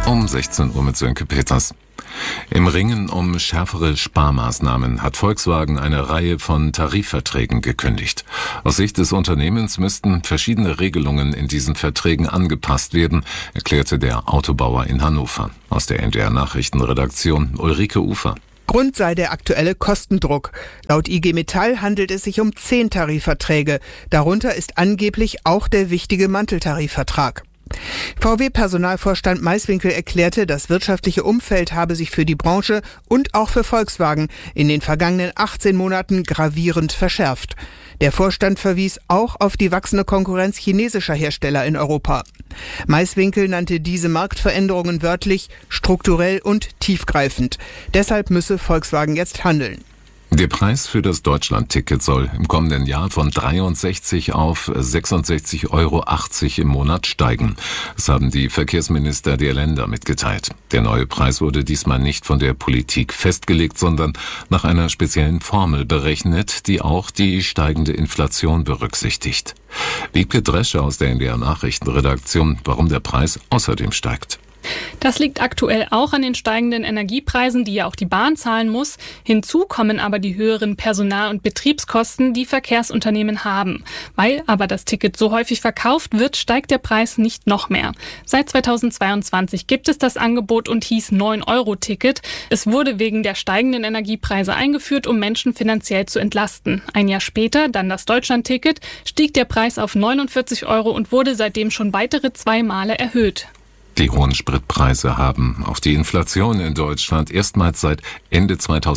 Um 16 Uhr mit Sönke Peters. Im Ringen um schärfere Sparmaßnahmen hat Volkswagen eine Reihe von Tarifverträgen gekündigt. Aus Sicht des Unternehmens müssten verschiedene Regelungen in diesen Verträgen angepasst werden, erklärte der Autobauer in Hannover. Aus der NDR Nachrichtenredaktion Ulrike Ufer. Grund sei der aktuelle Kostendruck. Laut IG Metall handelt es sich um 10 Tarifverträge. Darunter ist angeblich auch der wichtige Manteltarifvertrag. VW-Personalvorstand Maiswinkel erklärte, das wirtschaftliche Umfeld habe sich für die Branche und auch für Volkswagen in den vergangenen 18 Monaten gravierend verschärft. Der Vorstand verwies auch auf die wachsende Konkurrenz chinesischer Hersteller in Europa. Maiswinkel nannte diese Marktveränderungen wörtlich strukturell und tiefgreifend. Deshalb müsse Volkswagen jetzt handeln. Der Preis für das Deutschland-Ticket soll im kommenden Jahr von 63 auf 66,80 Euro im Monat steigen. Das haben die Verkehrsminister der Länder mitgeteilt. Der neue Preis wurde diesmal nicht von der Politik festgelegt, sondern nach einer speziellen Formel berechnet, die auch die steigende Inflation berücksichtigt. Wiebke Drescher aus der NDR Nachrichtenredaktion, warum der Preis außerdem steigt. Das liegt aktuell auch an den steigenden Energiepreisen, die ja auch die Bahn zahlen muss. Hinzu kommen aber die höheren Personal- und Betriebskosten, die Verkehrsunternehmen haben. Weil aber das Ticket so häufig verkauft wird, steigt der Preis nicht noch mehr. Seit 2022 gibt es das Angebot und hieß 9-Euro-Ticket. Es wurde wegen der steigenden Energiepreise eingeführt, um Menschen finanziell zu entlasten. Ein Jahr später, dann das Deutschland-Ticket, stieg der Preis auf 49 Euro und wurde seitdem schon weitere 2 Male erhöht. Die hohen Spritpreise haben auch die Inflation in Deutschland erstmals seit Ende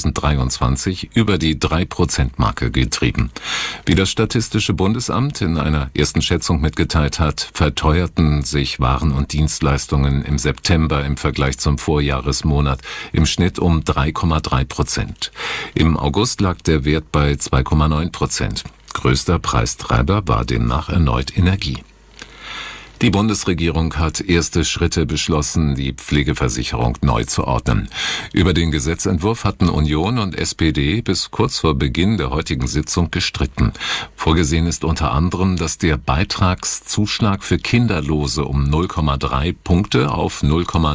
2023 über die 3%-Marke getrieben. Wie das Statistische Bundesamt in einer ersten Schätzung mitgeteilt hat, verteuerten sich Waren und Dienstleistungen im September im Vergleich zum Vorjahresmonat im Schnitt um 3,3%. Im August lag der Wert bei 2,9%. Größter Preistreiber war demnach erneut Energie. Die Bundesregierung hat erste Schritte beschlossen, die Pflegeversicherung neu zu ordnen. Über den Gesetzentwurf hatten Union und SPD bis kurz vor Beginn der heutigen Sitzung gestritten. Vorgesehen ist unter anderem, dass der Beitragszuschlag für Kinderlose um 0,3 Punkte auf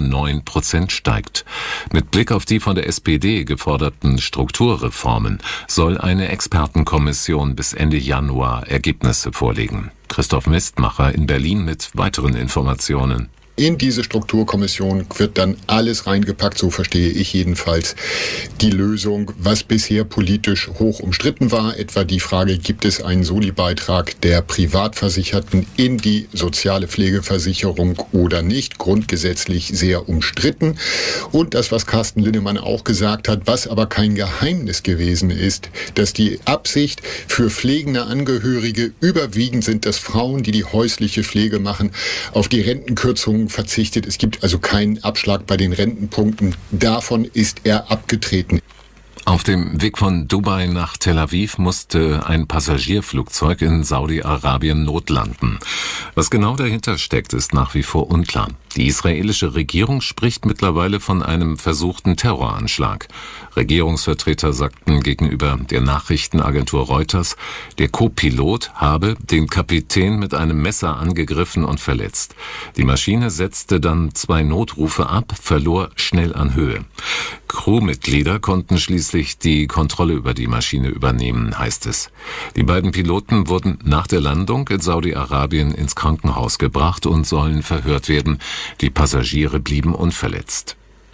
0,9% steigt. Mit Blick auf die von der SPD geforderten Strukturreformen soll eine Expertenkommission bis Ende Januar Ergebnisse vorlegen. Christoph Mistmacher in Berlin mit weiteren Informationen. In diese Strukturkommission wird dann alles reingepackt, so verstehe ich jedenfalls die Lösung, was bisher politisch hoch umstritten war. Etwa die Frage, gibt es einen Solibeitrag der Privatversicherten in die soziale Pflegeversicherung oder nicht? Grundgesetzlich sehr umstritten. Und das, was Carsten Linnemann auch gesagt hat, was aber kein Geheimnis gewesen ist, dass die Absicht für pflegende Angehörige überwiegend sind, dass Frauen, die die häusliche Pflege machen, auf die Rentenkürzungen verzichtet. Es gibt also keinen Abschlag bei den Rentenpunkten. Davon ist er abgetreten. Auf dem Weg von Dubai nach Tel Aviv musste ein Passagierflugzeug in Saudi-Arabien notlanden. Was genau dahinter steckt, ist nach wie vor unklar. Die israelische Regierung spricht mittlerweile von einem versuchten Terroranschlag. Regierungsvertreter sagten gegenüber der Nachrichtenagentur Reuters, der Co-Pilot habe den Kapitän mit einem Messer angegriffen und verletzt. Die Maschine setzte dann 2 Notrufe ab, verlor schnell an Höhe. Crewmitglieder konnten schließlich die Kontrolle über die Maschine übernehmen, heißt es. Die beiden Piloten wurden nach der Landung in Saudi-Arabien ins Krankenhaus gebracht und sollen verhört werden. Die Passagiere blieben unverletzt.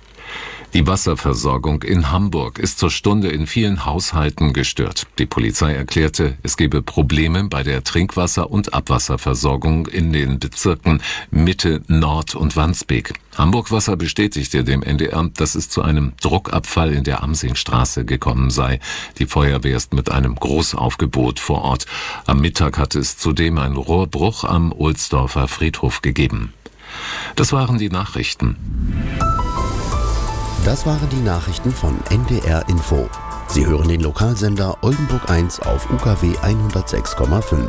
Die Wasserversorgung in Hamburg ist zur Stunde in vielen Haushalten gestört. Die Polizei erklärte, es gebe Probleme bei der Trinkwasser- und Abwasserversorgung in den Bezirken Mitte, Nord und Wandsbek. Hamburg Wasser bestätigte dem NDR, dass es zu einem Druckabfall in der Amsingstraße gekommen sei. Die Feuerwehr ist mit einem Großaufgebot vor Ort. Am Mittag hatte es zudem einen Rohrbruch am Ohlsdorfer Friedhof gegeben. Das waren die Nachrichten. Das waren die Nachrichten von NDR Info. Sie hören den Lokalsender Oldenburg 1 auf UKW 106,5.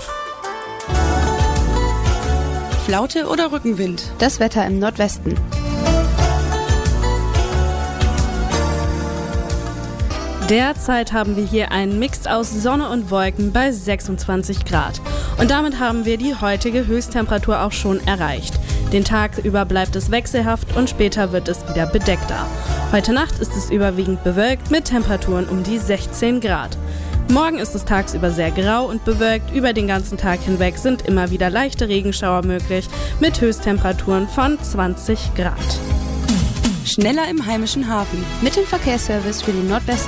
Flaute oder Rückenwind? Das Wetter im Nordwesten. Derzeit haben wir hier einen Mix aus Sonne und Wolken bei 26 Grad. Und damit haben wir die heutige Höchsttemperatur auch schon erreicht. Den Tag über bleibt es wechselhaft und später wird es wieder bedeckter. Heute Nacht ist es überwiegend bewölkt mit Temperaturen um die 16 Grad. Morgen ist es tagsüber sehr grau und bewölkt. Über den ganzen Tag hinweg sind immer wieder leichte Regenschauer möglich mit Höchsttemperaturen von 20 Grad. Schneller im heimischen Hafen mit dem Verkehrsservice für den Nordwesten.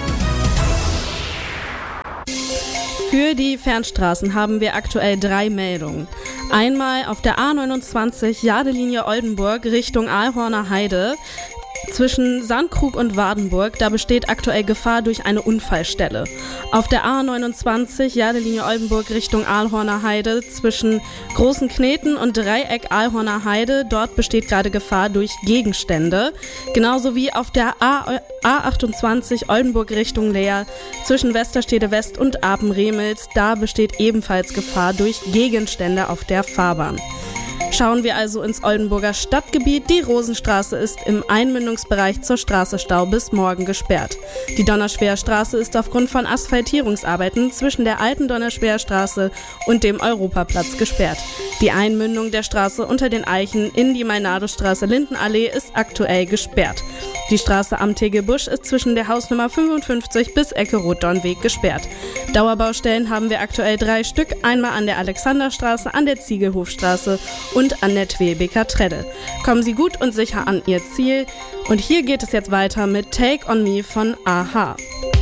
Für die Fernstraßen haben wir aktuell 3 Meldungen. Einmal auf der A29 Jadelinie Oldenburg Richtung Aalhorner Heide. Zwischen Sandkrug und Wardenburg, da besteht aktuell Gefahr durch eine Unfallstelle. Auf der A29 Jadelinie Oldenburg Richtung Aalhorner Heide zwischen Großen Kneten und Dreieck Aalhorner Heide, dort besteht gerade Gefahr durch Gegenstände. Genauso wie auf der A28 Oldenburg Richtung Leer zwischen Westerstede West und Apen-Remels, da besteht ebenfalls Gefahr durch Gegenstände auf der Fahrbahn. Schauen wir also ins Oldenburger Stadtgebiet. Die Rosenstraße ist im Einmündungsbereich zur Straße Stau bis morgen gesperrt. Die Donnerschwerstraße ist aufgrund von Asphaltierungsarbeiten zwischen der alten Donnerschwerstraße und dem Europaplatz gesperrt. Die Einmündung der Straße unter den Eichen in die Meinado-Straße-Lindenallee ist aktuell gesperrt. Die Straße am Tegelbusch ist zwischen der Hausnummer 55 bis Ecke Rotdornweg gesperrt. Dauerbaustellen haben wir aktuell 3 Stück, einmal an der Alexanderstraße, an der Ziegelhofstraße und an der Twelbeker Tredde. Kommen Sie gut und sicher an Ihr Ziel. Und hier geht es jetzt weiter mit Take on Me von a-ha.